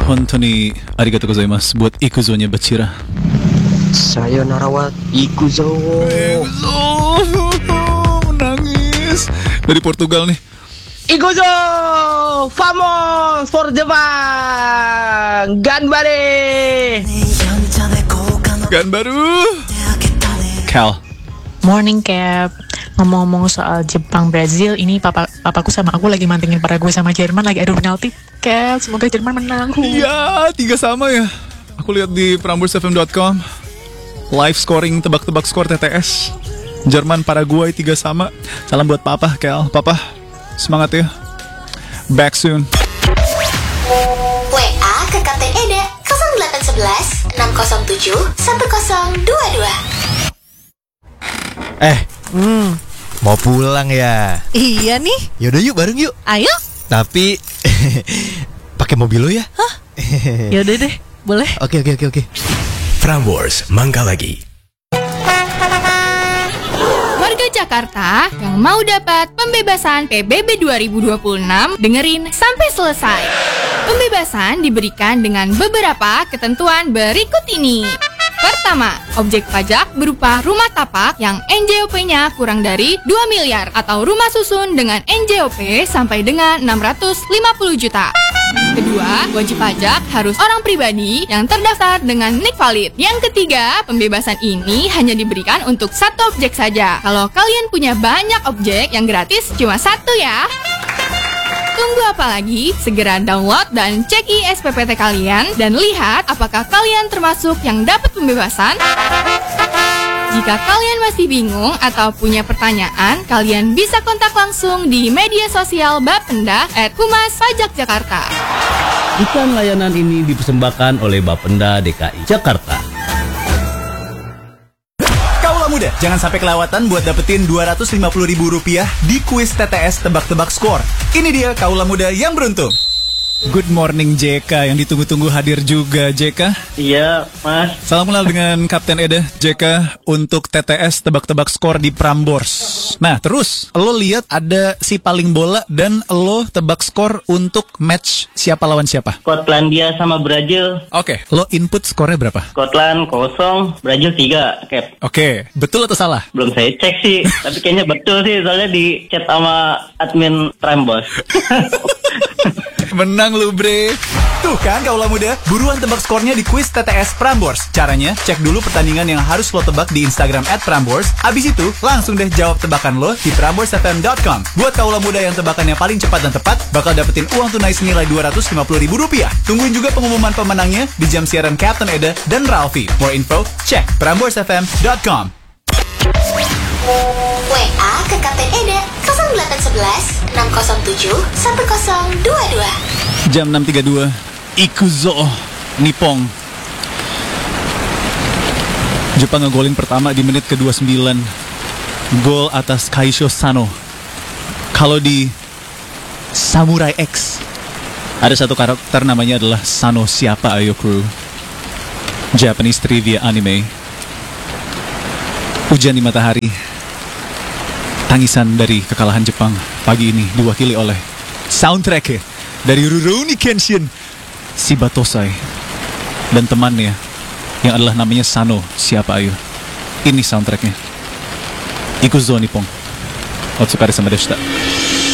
Hontoni arigatou gozaimasu buat Ikuzo-nya Bachira. Sayonara wa Ikuzo. Menangis. Dari Portugal nih. Ikuzo! Vamos for Jepang! Ganbare! Gan baru. Cal. Morning Cap. Ngomong-ngomong soal Jepang Brazil, ini papaku sama aku lagi mantengin Paraguay sama Jerman lagi adu penalti. Cap, semoga Jerman menang. Iya, 3 sama ya. Aku lihat di prambors.fm.com. Live scoring tebak-tebak skor TTS. Jerman Paraguay 3 sama. Salam buat Papa, Cal. Papa, semangat ya. Back soon. WA ke Kapten Eda 0811 607 1022. Mau pulang ya? Iya nih. Yaudah yuk bareng yuk. Ayo. Tapi pakai mobil lo ya? Hah? Yaudah deh, boleh. Oke. Prambors Mangga Lagi. Warga Jakarta yang mau dapat pembebasan PBB 2026, dengerin sampai selesai. Pembebasan diberikan dengan beberapa ketentuan berikut ini. Pertama, objek pajak berupa rumah tapak yang NJOP-nya kurang dari 2 miliar atau rumah susun dengan NJOP sampai dengan 650 juta. Kedua, wajib pajak harus orang pribadi yang terdaftar dengan NIK valid. Yang ketiga, pembebasan ini hanya diberikan untuk satu objek saja. Kalau kalian punya banyak objek, yang gratis cuma satu ya. Tunggu apa lagi? Segera download dan cek SPPT kalian dan lihat apakah kalian termasuk yang dapat pembebasan. Jika kalian masih bingung atau punya pertanyaan, kalian bisa kontak langsung di media sosial Bapenda @Humas Pajak Jakarta. Iklan layanan ini dipersembahkan oleh Bapenda DKI Jakarta. Muda, jangan sampai kelewatan buat dapetin Rp250.000 di kuis TTS tebak-tebak skor. Ini dia Kaula Muda yang beruntung. Good morning JK, yang ditunggu-tunggu hadir juga JK. Iya Mas. Salam kenal dengan Kapten Eda JK untuk TTS tebak-tebak skor di Prambors. Nah terus lo lihat ada si paling bola dan lo tebak skor untuk match siapa lawan siapa. Skotlandia sama Brazil. Oke, lo input skornya berapa? Skotland 0, Brazil 3, Cap. Oke, betul atau salah? Belum saya cek sih, tapi kayaknya betul sih, soalnya di chat sama admin Prambors. Menang lu bre. Tuh kan Kaula Muda, buruan tebak skornya di kuis TTS Prambors. Caranya, cek dulu pertandingan yang harus lo tebak di Instagram @Prambors. Abis itu, langsung deh jawab tebakan lo di prambors.fm.com. Buat Kaula Muda yang tebakannya paling cepat dan tepat, bakal dapetin uang tunai senilai Rp250.000. Tungguin juga pengumuman pemenangnya di jam siaran Kapten Eda dan Ralfi. More info, cek prambors.fm.com. WA ke Kapten Eda 0811 607 1022. Jam 6.32, Ikuzo Nippon. Jepang ngegolin pertama di menit ke-29. Gol atas Kaisho Sano. Kalau di Samurai X ada satu karakter namanya adalah Sano siapa ayo kru. Japanese trivia anime. Hujan di matahari. Tangisan dari kekalahan Jepang pagi ini diwakili oleh soundtrack dari Rurouni Kenshin Shibatosai dan temannya yang adalah namanya Sano siapa ayo. Ini soundtracknya. Ikuzo Nippon. Otsukare sama deshita.